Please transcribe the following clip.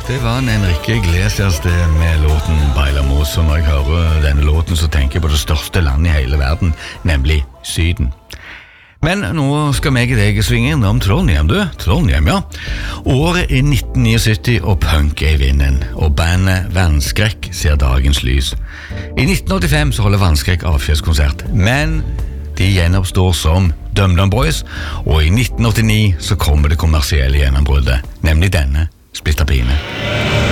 det var Enrique Iglesias det med låten Bailamos, og når jeg hører denne låten så tenker jeg på det største landet i hele verden, nemlig Syden. Men nå skal meg og deg svinge innom Trondheim, du. Trondheim, ja. Året er 1979, og punk er i vinden, og bandet Vannskrekk ser dagens lys. I 1985 så holder Vannskrekk avskjedskonsert, men de gjenoppstår som Dum Dum Boys, og i 1989 så kommer det kommersielle gjennombruddet, nemlig denne Splitter Pine.